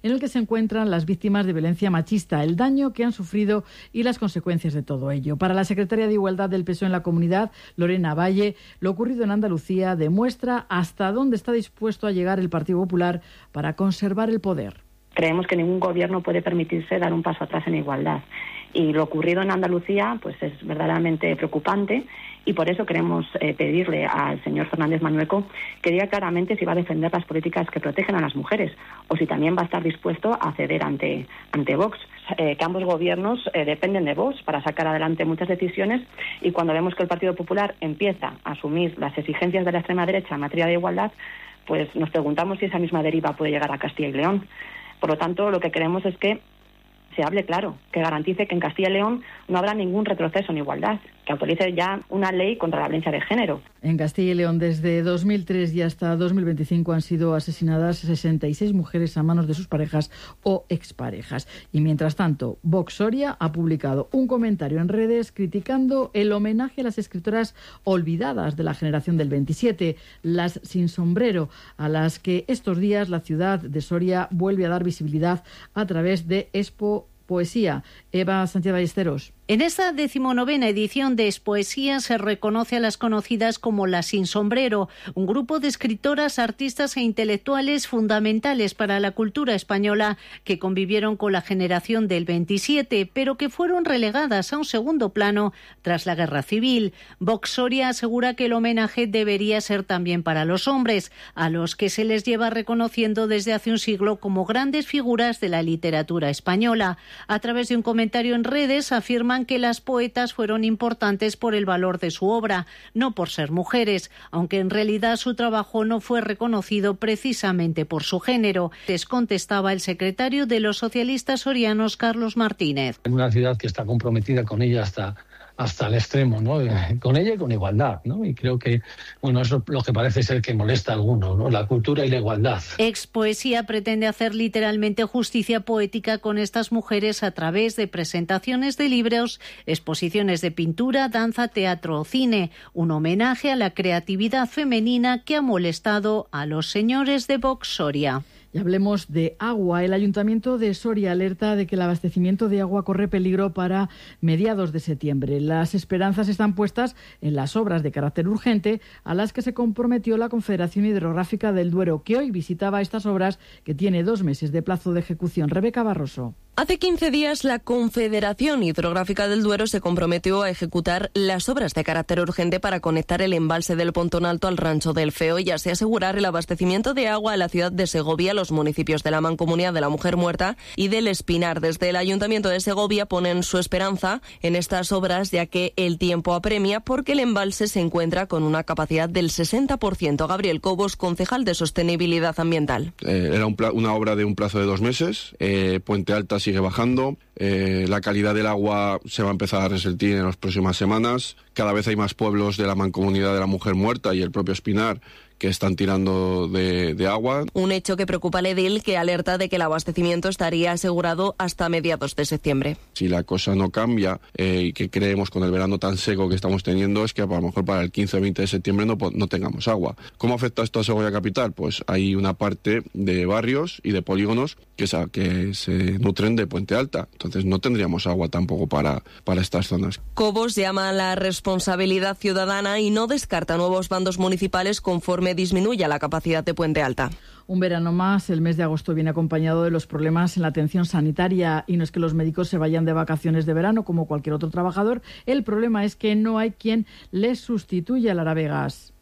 en el que se encuentran las víctimas de violencia machista, el daño que han sufrido y las consecuencias de todo ello. Para la secretaria de Igualdad del PSOE en la comunidad, Lorena Valle, lo ocurrido en Andalucía demuestra hasta dónde está dispuesto a llegar el Partido Popular para conservar el poder. Creemos que ningún gobierno puede permitirse dar un paso atrás en igualdad. Y lo ocurrido en Andalucía pues es verdaderamente preocupante y por eso queremos pedirle al señor Fernández Mañueco que diga claramente si va a defender las políticas que protegen a las mujeres o si también va a estar dispuesto a ceder ante Vox. Que ambos gobiernos dependen de Vox para sacar adelante muchas decisiones y cuando vemos que el Partido Popular empieza a asumir las exigencias de la extrema derecha en materia de igualdad, pues nos preguntamos si esa misma deriva puede llegar a Castilla y León. Por lo tanto, lo que queremos es que se hable claro, que garantice que en Castilla y León no habrá ningún retroceso en igualdad, que autorice ya una ley contra la violencia de género. En Castilla y León, desde 2003 y hasta 2025 han sido asesinadas 66 mujeres a manos de sus parejas o exparejas. Y mientras tanto, Vox Soria ha publicado un comentario en redes criticando el homenaje a las escritoras olvidadas de la generación del 27, las sin sombrero, a las que estos días la ciudad de Soria vuelve a dar visibilidad a través de Expo Poesía. Eva Sánchez Ballesteros. En esta 19ª edición de Expoesía se reconoce a las conocidas como las Sin Sombrero, un grupo de escritoras, artistas e intelectuales fundamentales para la cultura española que convivieron con la generación del 27, pero que fueron relegadas a un segundo plano tras la Guerra Civil. Vox Soria asegura que el homenaje debería ser también para los hombres, a los que se les lleva reconociendo desde hace un siglo como grandes figuras de la literatura española. A través de un comentario en redes afirman que las poetas fueron importantes por el valor de su obra, no por ser mujeres, aunque en realidad su trabajo no fue reconocido precisamente por su género. Les contestaba el secretario de los socialistas sorianos, Carlos Martínez. En una ciudad que está comprometida con ella hasta el extremo, ¿no? Con ella y con igualdad, ¿no? Y creo que, bueno, eso es lo que parece ser que molesta a algunos, ¿no? La cultura y la igualdad. Expoesía pretende hacer literalmente justicia poética con estas mujeres a través de presentaciones de libros, exposiciones de pintura, danza, teatro o cine, un homenaje a la creatividad femenina que ha molestado a los señores de Vox Soria. Y hablemos de agua. El Ayuntamiento de Soria alerta de que el abastecimiento de agua corre peligro para mediados de septiembre. Las esperanzas están puestas en las obras de carácter urgente a las que se comprometió la Confederación Hidrográfica del Duero, que hoy visitaba estas obras que tiene 2 meses de plazo de ejecución. Rebeca Barroso. Hace 15 días la Confederación Hidrográfica del Duero se comprometió a ejecutar las obras de carácter urgente para conectar el embalse del Pontón Alto al Rancho del Feo y así asegurar el abastecimiento de agua a la ciudad de Segovia, los municipios de la Mancomunidad de la Mujer Muerta y del Espinar. Desde el Ayuntamiento de Segovia ponen su esperanza en estas obras, ya que el tiempo apremia porque el embalse se encuentra con una capacidad del 60%. Gabriel Cobos, concejal de Sostenibilidad Ambiental. Era una obra de un plazo de 2 meses. Puente Alta sigue bajando, la calidad del agua se va a empezar a resentir en las próximas semanas. Cada vez hay más pueblos de la Mancomunidad de la Mujer Muerta y el propio Espinar que están tirando de agua. Un hecho que preocupa al edil, que alerta de que el abastecimiento estaría asegurado hasta mediados de septiembre. Si la cosa no cambia y que creemos con el verano tan seco que estamos teniendo, es que a lo mejor para el 15 o 20 de septiembre no tengamos agua. ¿Cómo afecta esto a Segovia Capital? Pues hay una parte de barrios y de polígonos que se nutren de Puente Alta. Entonces no tendríamos agua tampoco para estas zonas. Cobos llama a la responsabilidad ciudadana y no descarta nuevos bandos municipales conforme disminuya la capacidad de Puente Alta. Un verano más, el mes de agosto viene acompañado de los problemas en la atención sanitaria y no es que los médicos se vayan de vacaciones de verano como cualquier otro trabajador, el problema es que no hay quien les sustituya. Lara Vegas.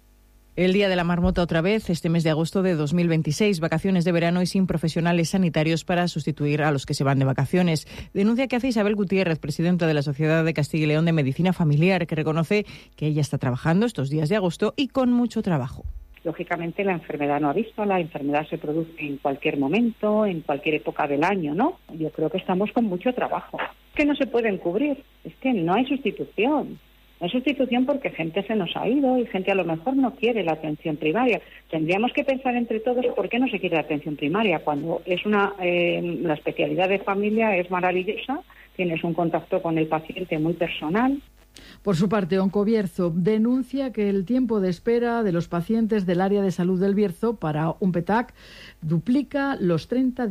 El Día de la Marmota otra vez, este mes de agosto de 2026, vacaciones de verano y sin profesionales sanitarios para sustituir a los que se van de vacaciones. Denuncia que hace Isabel Gutiérrez, presidenta de la Sociedad de Castilla y León de Medicina Familiar, que reconoce que ella está trabajando estos días de agosto y con mucho trabajo. Lógicamente la enfermedad no ha visto, la enfermedad se produce en cualquier momento, en cualquier época del año, ¿no? Yo creo que estamos con mucho trabajo. Es que no se pueden cubrir, es que no hay sustitución. No hay sustitución porque gente se nos ha ido y gente a lo mejor no quiere la atención primaria. Tendríamos que pensar entre todos por qué no se quiere la atención primaria. Cuando es la especialidad de familia es maravillosa, tienes un contacto con el paciente muy personal. Por su parte, Oncobierzo denuncia que el tiempo de espera de los pacientes del área de salud del Bierzo para un PETAC duplica los 30 días.